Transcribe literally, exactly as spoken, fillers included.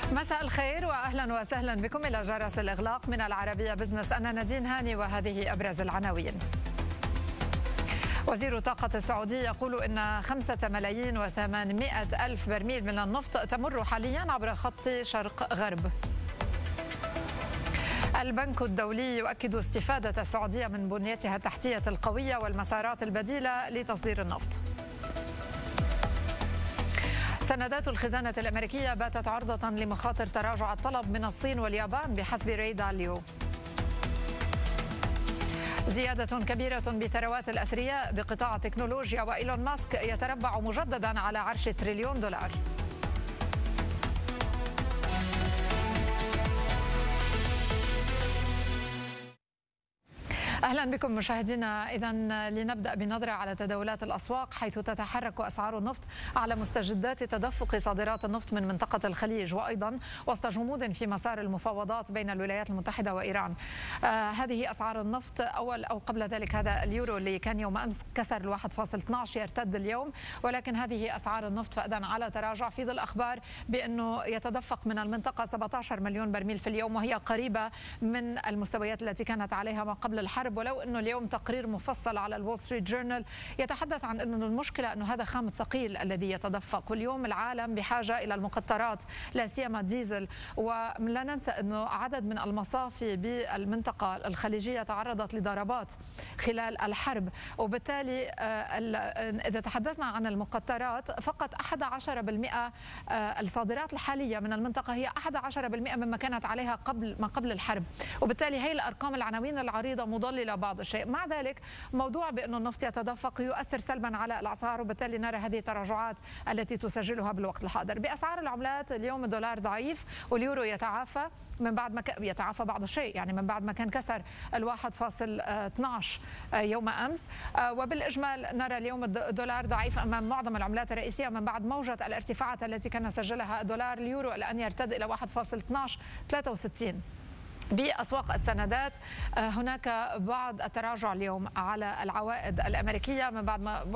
مساء الخير واهلا وسهلا بكم الى جرس الاغلاق من العربيه بزنس. انا نادين هاني وهذه ابرز العناوين. وزير الطاقة السعودي يقول إن خمسة ملايين وثمانمائة ألف برميل من النفط تمر حاليا عبر خط شرق غرب. البنك الدولي يؤكد استفادة السعودية من بنيتها التحتية القوية والمسارات البديلة لتصدير النفط. سندات الخزانة الأمريكية باتت عرضة لمخاطر تراجع الطلب من الصين واليابان بحسب ري داليو. زيادة كبيرة بثروات الأثرياء بقطاع التكنولوجيا، وإيلون ماسك يتربع مجددا على عرش تريليون دولار. أهلا بكم مشاهدينا. إذا لنبدأ بنظرة على تداولات الأسواق، حيث تتحرك أسعار النفط على مستجدات تدفق صادرات النفط من منطقة الخليج، وأيضا وسط جمود في مسار المفاوضات بين الولايات المتحدة وإيران. آه هذه أسعار النفط. أول أو قبل ذلك هذا اليورو اللي كان يوم أمس كسر ال واحد فاصلة اثني عشر يرتد اليوم، ولكن هذه أسعار النفط فإذا على تراجع في ظل أخبار بأنه يتدفق من المنطقة سبعة عشر مليون برميل في اليوم، وهي قريبة من المستويات التي كانت عليها ما قبل الحرب. ولو أنه اليوم تقرير مفصل على الول ستريت جورنال يتحدث عن أنه المشكلة أنه هذا خام الثقيل الذي يتدفق، واليوم العالم بحاجة إلى المقطرات لا سيما الديزل. ولا ننسى أنه عدد من المصافي بالمنطقة الخليجية تعرضت لضربات خلال الحرب، وبالتالي إذا تحدثنا عن المقطرات فقط أحد عشر بالمئة الصادرات الحالية من المنطقة هي أحد عشر بالمئة مما كانت عليها قبل ما قبل الحرب، وبالتالي هي الأرقام العناوين العريضة مضللة بعض الشيء. مع ذلك موضوع بأنه النفط يتدفق يؤثر سلبا على الأسعار، وبالتالي نرى هذه التراجعات التي تسجلها بالوقت الحاضر. بأسعار العملات اليوم الدولار ضعيف واليورو يتعافى من بعد ما ك... يتعافى بعض الشيء، يعني من بعد ما كان كسر ال واحد فاصلة اثني عشر يوم أمس. وبالإجمال نرى اليوم الدولار ضعيف أمام معظم العملات الرئيسية من بعد موجة الارتفاعات التي كان سجلها الدولار. اليورو الآن يرتد إلى واحد فاصلة اثني عشر ثلاثة وستين. بأسواق السندات هناك بعض التراجع اليوم على العوائد الأمريكية من بعد ما